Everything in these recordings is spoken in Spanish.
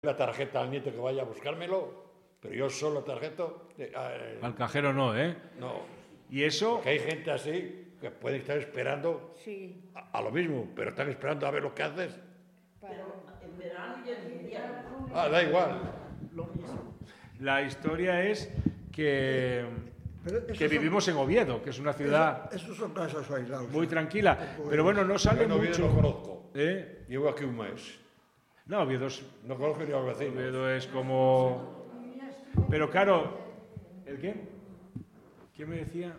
la tarjeta al nieto que vaya a buscármelo, pero yo solo tarjeta... Al cajero no, ¿eh? No. ¿Y eso? Porque hay gente así que puede estar esperando a lo mismo, pero están esperando a ver lo que haces. Pero en verano y en invierno. Da igual. Lo mismo. La historia es que vivimos en Oviedo, que es una ciudad Esos son casos aislados. muy tranquila. Pero bueno, no sale Yo mucho. no conozco. ¿Eh? Llevo aquí un mes. No, Oviedo es, No conozco ni a los vecinos. Oviedo es como... Pero claro... ¿El qué? ¿Quién me decía?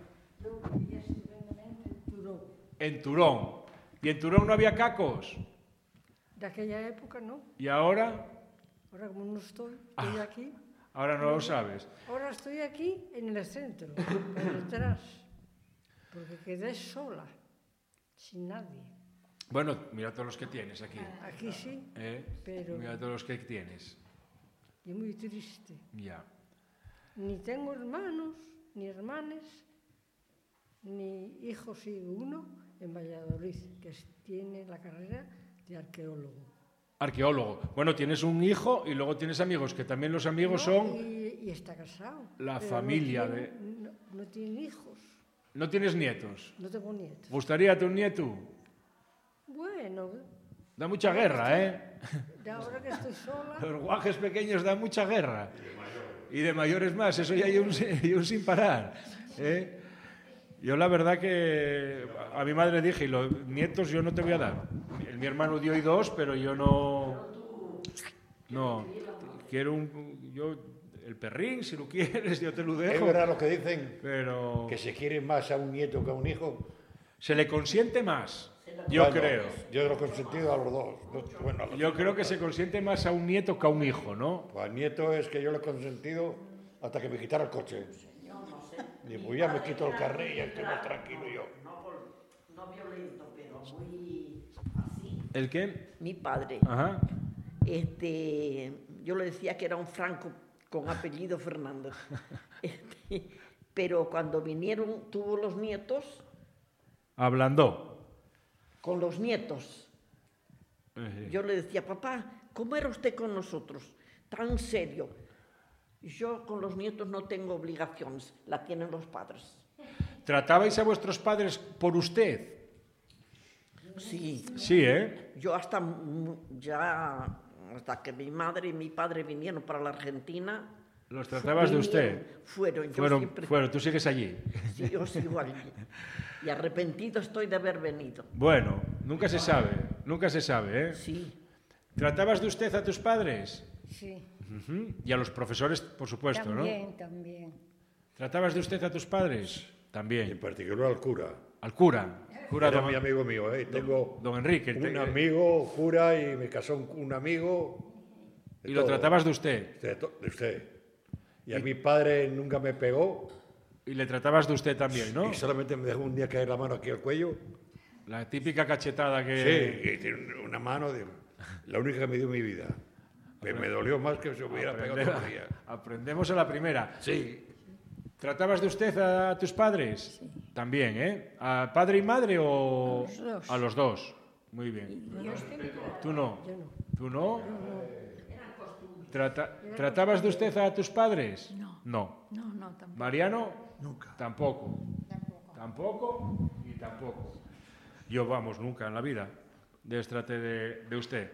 En Turón. ¿Y en Turón no había cacos? De aquella época, no. ¿Y ahora? Ahora como no estoy aquí. Ahora no lo sabes. Ahora estoy aquí en el centro, por detrás, porque quedé sola, sin nadie. Bueno, mira todos los que tienes aquí. Aquí sí, pero Mira todos los que tienes. y muy triste. Ya. Ni tengo hermanos, ni hermanas, ni hijos y uno en Valladolid, que tiene la carrera de arqueólogo. Arqueólogo. Bueno, tienes un hijo y luego tienes amigos, que también los amigos son Y está casado. la pero familia no tiene, de... no tiene hijos, ¿No tienes nietos? no tengo nietos. ¿Gustaríate un nieto? Bueno, Da mucha guerra, ¿eh? de ahora que estoy sola, Los guajes pequeños dan mucha guerra. Y de mayores más, eso ya hay un sin parar. ¿Eh? Yo la verdad que a mi madre dije, y los nietos yo no te voy a dar. Mi hermano dio y 2, pero yo no... No, quiero el perrín, si lo quieres, yo te lo dejo. Es verdad lo que dicen, Pero que se quiere más a un nieto que a un hijo. se le consiente más, yo Bueno, creo. Yo lo he consentido a los dos. Bueno, a los Yo dos. creo que se consiente más a un nieto que a un hijo, ¿no? Pues al nieto es que yo lo he consentido hasta que me quitara el coche. Y pues ya me quito el carnet y ya estoy más tranquilo yo. No violento, pero muy así. ¿El qué? Mi padre, Ajá. yo le decía que era un franco con apellido Fernández. Pero cuando vinieron, tuvo los nietos, Ablandó. con los nietos, yo le decía, papá, ¿cómo era usted con nosotros? Tan serio. Yo con los nietos no tengo obligaciones, la tienen los padres. ¿Tratabais a vuestros padres por usted? Sí, Sí, ¿eh? yo hasta que mi madre y mi padre vinieron para la Argentina. Los tratabas de usted. Fueron, Tú sigues allí. Sí, yo sigo allí. Y arrepentido estoy de haber venido. Bueno, nunca se sabe, ¿eh? Sí, ¿Tratabas de usted a tus padres? sí. Ujú. Y a los profesores, por supuesto, También. ¿Tratabas de usted a tus padres? Y en También. particular al cura. Al cura. Era mi amigo mío, ¿eh? Tengo Don Enrique. un amigo cura y me casó un amigo. Y lo tratabas de usted. De usted. Y a mi padre nunca me pegó. Y le tratabas de usted también, ¿no? Y solamente me dejó un día caer la mano aquí al cuello. La típica cachetada que... Sí, y tiene una mano, la única que me dio en mi vida. Pero me dolió más que se hubiera pegado todo el día. Aprendemos a la primera. Sí. ¿Tratabas de usted a tus padres? Sí. También, ¿eh? ¿A padre y madre o...? Los dos. A los dos. Muy bien. ¿Tú no? Yo no. ¿Tú no? ¿Tratabas de usted a tus padres? No, No. tampoco. ¿Mariano? Nunca. Tampoco. Tampoco y tampoco. Yo, vamos, nunca en la vida destraté de usted.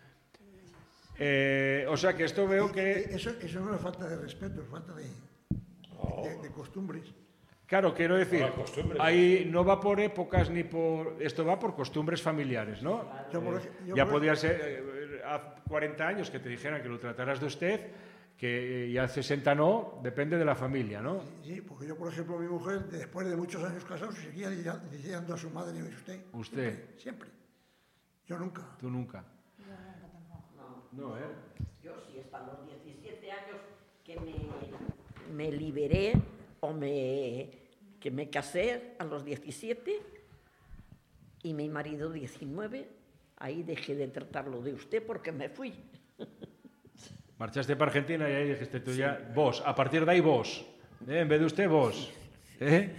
O sea que esto veo que... Eso no es falta de respeto, es falta de costumbres. Claro, quiero decir, Por las costumbres. ahí no va por épocas ni por... Esto va por costumbres familiares, ¿no? Ya podía ser hace 40 años que te dijeran que lo trataras de usted, que ya 60 no, depende de la familia, ¿no? Sí, porque yo, por ejemplo, mi mujer, después de muchos años casados, seguía diciendo a su madre, usted. Usted. Siempre. Yo nunca. Tú nunca. No, ¿eh? yo sí, hasta los 17 años que me liberé que me casé a los 17 y mi marido 19, ahí dejé de tratarlo de usted porque me fui. Marchaste para Argentina y ahí dijiste tú ya, vos, a partir de ahí vos, en vez de usted vos. ¿Eh?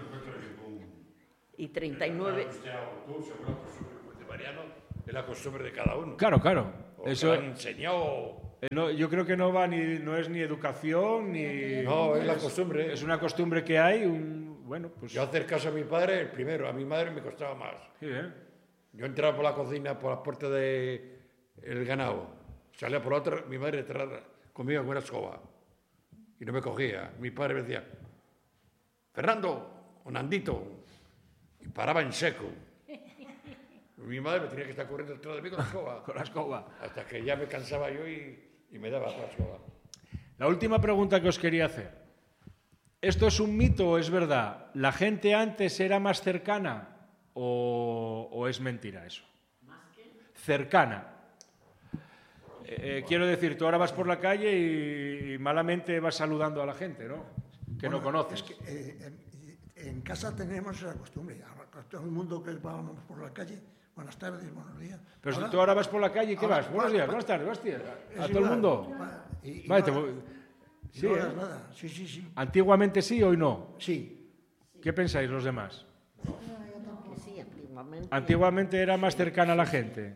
Y 39... Tú, seguro, de Mariano, es la costumbre de cada uno. Claro. O Eso que le han enseñado No, yo creo que no es ni educación ni... No, es la costumbre. Es una costumbre que hay, bueno, pues... Yo hacer caso a mi padre, el primero, a mi madre me costaba más. Sí, ¿eh? Yo entraba por la cocina, por la puerta del ganado, salía por la otra, mi madre entraba conmigo con una escoba y no me cogía. Mi padre me decía, Fernando, o Nandito, y paraba en seco. Mi madre me tenía que estar corriendo detrás de mí con la escoba. Con la escoba. Hasta que ya me cansaba yo y me daba la escoba. La última pregunta que os quería hacer. ¿Esto es un mito o es verdad? ¿La gente antes era más cercana o es mentira eso? ¿Más qué? Cercana. Quiero decir, tú ahora vas por la calle y malamente vas saludando a la gente, ¿no? Que no conoces. Es que, en casa tenemos esa costumbre. Todo el mundo que vamos por la calle, buenas tardes, buenos días. Pero si tú ahora vas por la calle, ¿qué vas? Buenos días, buenas tardes, vas, tío. A todo el mundo. Sí, no hagas nada. Sí. ¿Antiguamente sí, hoy no? Sí. ¿Qué pensáis los demás? Que sí, antiguamente. Antiguamente era más cercana a la gente.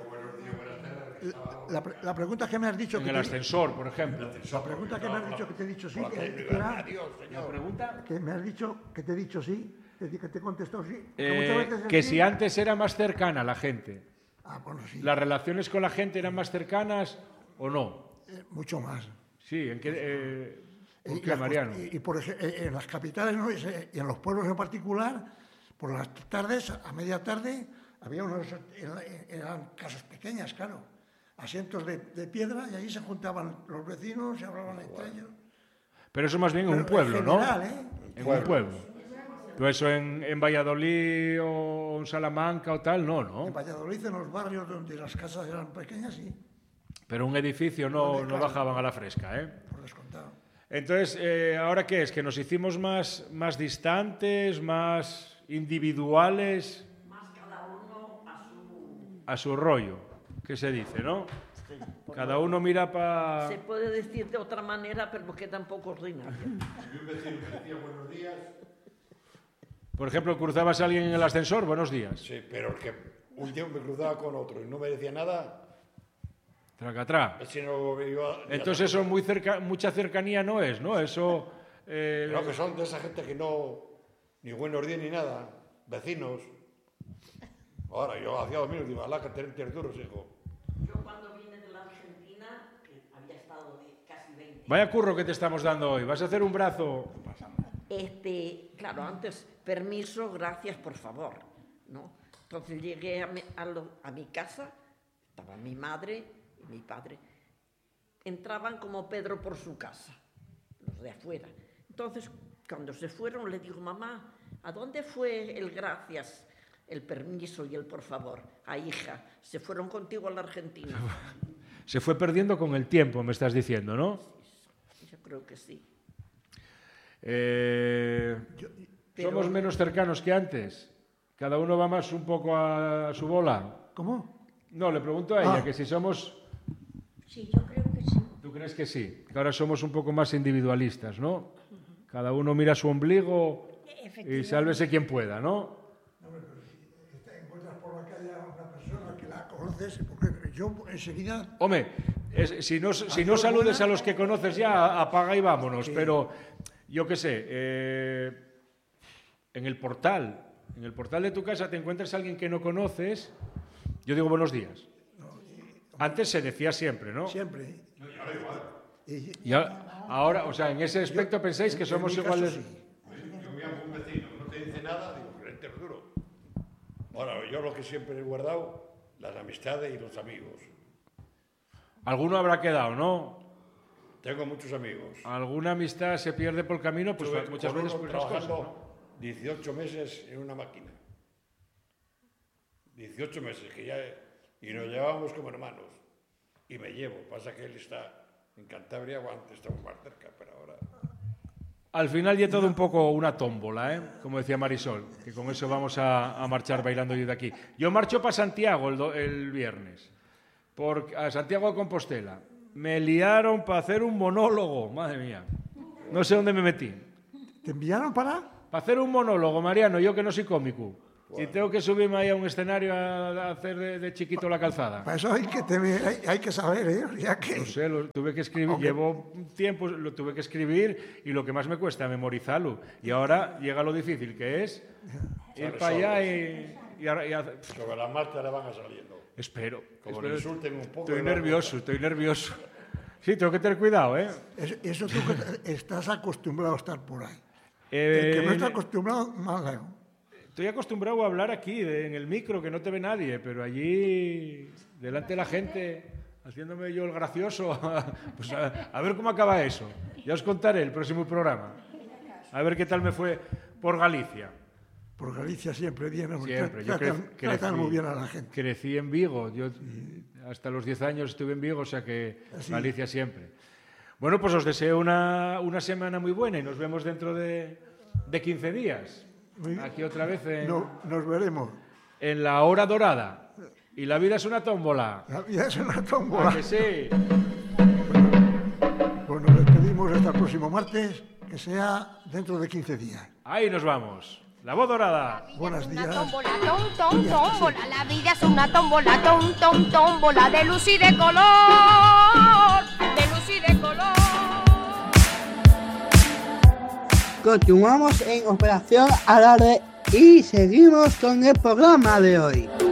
La pregunta que me has dicho... En el ascensor, por ejemplo. La pregunta que me has dicho que te he dicho sí, Adiós, señor. ¿La pregunta? que me has dicho que te he dicho sí, que te he contestado sí. Que si antes era más cercana la gente. Bueno, sí. ¿Las relaciones con la gente eran más cercanas o no? Mucho más. Sí, ¿en qué, ¿por qué, Mariano? Y por ejemplo, en las capitales, ¿no? Y en los pueblos en particular, por las tardes, a media tarde, había eran casas pequeñas, claro, asientos de piedra, y allí se juntaban los vecinos, se hablaban entre ellos. Pero eso más bien en un pueblo, en general, ¿no? En un pueblo. Pero eso en Valladolid o en Salamanca o tal, no. En Valladolid, en los barrios donde las casas eran pequeñas, sí. Pero un edificio no bajaban a la fresca, ¿eh? Por descontado. Entonces, ¿ahora qué es? ¿Que nos hicimos más distantes, más individuales? Más cada uno a su rollo, que se dice, ¿no? Sí, Cada uno mira para... se puede decir de otra manera, pero que tampoco es ordinario. Un vecino me decía buenos días. Por ejemplo, cruzabas a alguien en el ascensor, buenos días. Sí, pero el que un día me cruzaba con otro y no me decía nada, Tracatrá. ese no me iba... Entonces eso mucha cercanía no es, ¿no? Eso... Creo que son de esa gente que no... Ni buenos días ni nada. Vecinos. Ahora, yo hacía 2 minutos, digo, alá, que tenés duros, hijo. Yo cuando vine de la Argentina, que había estado casi 20 Vaya curro que te estamos dando hoy. Vas a hacer un brazo... claro, antes, permiso, gracias, por favor, ¿no? Entonces llegué a mi casa, estaba mi madre y mi padre. Entraban como Pedro por su casa, los de afuera. Entonces, cuando se fueron, le digo, mamá, ¿a dónde fue el gracias, el permiso y el por favor? A hija, se fueron contigo a la Argentina. Se fue perdiendo con el tiempo, me estás diciendo, ¿no? Yo creo que sí. ¿Somos menos cercanos que antes? ¿Cada uno va más un poco a su bola? ¿Cómo? No, le pregunto a ella, que si somos... Sí, yo creo que sí. ¿Tú crees que sí? Que ahora somos un poco más individualistas, ¿no? Cada uno mira su ombligo y sálvese quien pueda, ¿no? No, pero si te encuentras por la calle a una persona que la conoces, porque yo enseguida... Hombre, si no saludes a los que conoces ya, apaga y vámonos. Sí. Pero, yo qué sé, en el portal de tu casa te encuentras a alguien que no conoces, yo digo buenos días. Antes se decía siempre, ¿no? Siempre. Y ahora, o sea, en ese aspecto pensáis que somos iguales... Sí. Yo me llamo un vecino, no te dice nada, digo, frente es duro. Ahora, yo lo que siempre he guardado, las amistades y los amigos. Alguno habrá quedado, ¿no? Tengo muchos amigos. Alguna amistad se pierde por el camino, pues Estuve muchas veces por esas trabajando cosas, ¿no? 18 meses en una máquina. 18 meses que ya... Y nos llevábamos como hermanos. Y me llevo. Pasa que él está en Cantabria, o antes estaba más cerca, pero ahora... Al final ya todo un poco una tómbola, ¿eh? Como decía Marisol, que con eso vamos a marchar bailando yo de aquí. Yo marcho para Santiago el viernes, a Santiago de Compostela. Me liaron para hacer un monólogo, madre mía. No sé dónde me metí. ¿Te enviaron para...? Para hacer un monólogo, Mariano, yo que no soy cómico. Y tengo que subirme ahí a un escenario a hacer de chiquito la calzada. Para eso hay que saber, ¿eh? Ya que... No sé, lo tuve que escribir, llevo un tiempo, lo tuve que escribir y lo que más me cuesta memorizarlo. Y ahora llega lo difícil, que es ir para allá y Sobre las marchas le van a saliendo. Espero. Como le insulten un poco. Estoy nervioso. Sí, tengo que tener cuidado, ¿eh? Eso tú que estás acostumbrado a estar por ahí. El que no está acostumbrado, más lejos. Estoy acostumbrado a hablar aquí, en el micro, que no te ve nadie, pero allí, delante de la gente, haciéndome yo el gracioso, pues a ver cómo acaba eso. Ya os contaré el próximo programa. A ver qué tal me fue por Galicia. Por Galicia siempre bien, Siempre. Yo tratan muy bien a la gente. Crecí en Vigo, yo hasta los 10 años estuve en Vigo, o sea que Galicia siempre. Bueno, pues os deseo una semana muy buena y nos vemos dentro de 15 días. Aquí otra vez nos veremos. En la hora dorada. Y la vida es una tómbola. La vida es una tómbola. ¿A que sí? Pues nos despedimos hasta el próximo martes, que sea dentro de 15 días. Ahí nos vamos. La voz dorada. Buenos días. Tómbola, tómbola. La vida es una tómbola, tómbola de luz y de color. De luz y de color. Continuamos en Operación Alarde y seguimos con el programa de hoy.